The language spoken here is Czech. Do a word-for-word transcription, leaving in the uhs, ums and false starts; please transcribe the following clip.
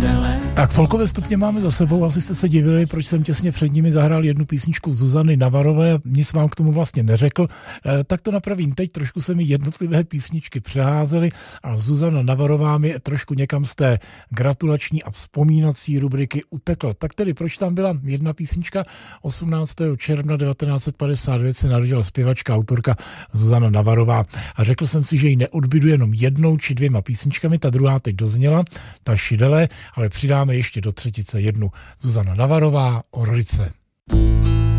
Tak folkové stupně máme za sebou, asi jste se divili, proč jsem těsně před nimi zahrál jednu písničku Zuzany Navarové, nic vám k tomu vlastně neřekl, e, tak to napravím teď, trošku se mi jednotlivé písničky přeházely a Zuzana Navarová mi trošku někam z té gratulační a vzpomínací rubriky utekla. Tak tedy proč tam byla jedna písnička? osmnáctého června devatenáct set padesát devět se narodila zpěvačka, autorka Zuzana Navarová a řekl jsem si, že ji neodbydu jenom jednou či dvěma písničkami, ta druhá teď dozněla, ta Šidele, ale přidáme ještě do třetice jednu. Zuzana Navarová, Orlice.